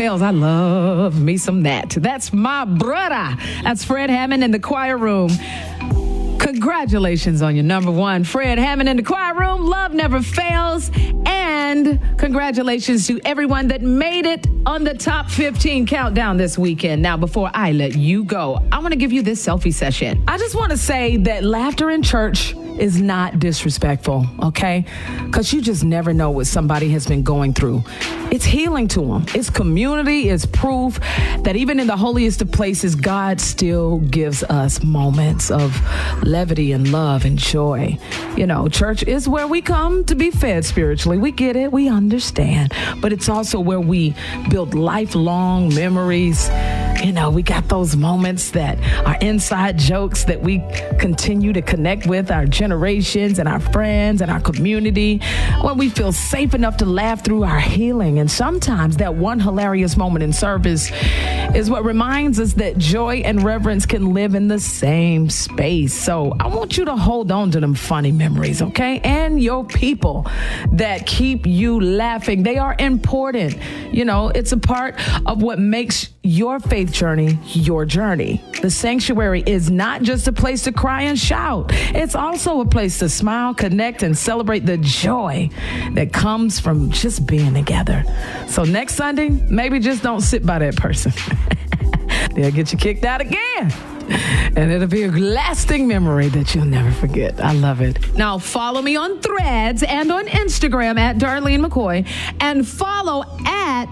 fails. I love me some that. That's my brother. That's Fred Hammond in the choir room. Congratulations on your number one, Fred Hammond in the choir room. Love never fails. And congratulations to everyone that made it on the top 15 countdown this weekend. Now, before I let you go, I want to give you this selfie session. I just want to say that laughter in church is not disrespectful, okay? Because you just never know what somebody has been going through. It's healing to them. It's community. It's proof that even in the holiest of places, God still gives us moments of levity and love and joy. You know, church is where we come to be fed spiritually. We get it. We understand. But it's also where we build lifelong memories. You know, we got those moments that are inside jokes that we continue to connect with our generations and our friends and our community, when we feel safe enough to laugh through our healing. And sometimes that one hilarious moment in service is what reminds us that joy and reverence can live in the same space. So I want you to hold on to them funny memories, okay? And your people that keep you laughing. They are important. You know, it's a part of what makes your faith journey your journey. The sanctuary is not just a place to cry and shout. It's also a place to smile, connect, and celebrate the joy that comes from just being together. So next Sunday, maybe just don't sit by that person. They'll get you kicked out again. And it'll be a lasting memory that you'll never forget. I love it. Now, follow me on Threads and on Instagram at Darlene McCoy, and follow at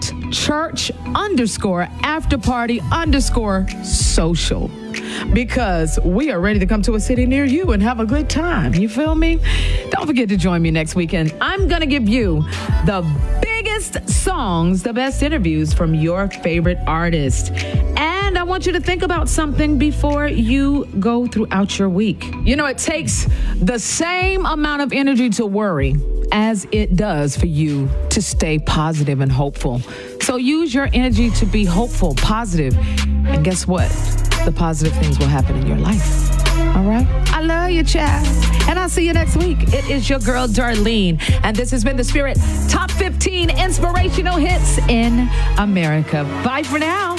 church_afterparty_social, because we are ready to come to a city near you and have a good time. You feel me? Don't forget to join me next weekend. I'm going to give you the biggest songs, the best interviews from your favorite artist. And I want you to think about something before you go throughout your week. You know, it takes the same amount of energy to worry as it does for you to stay positive and hopeful. So use your energy to be hopeful, positive, and guess what? The positive things will happen in your life. All right? I love you, child. And I'll see you next week. It is your girl, Darlene. And this has been The Spirit Top 15 Inspirational Hits in America. Bye for now.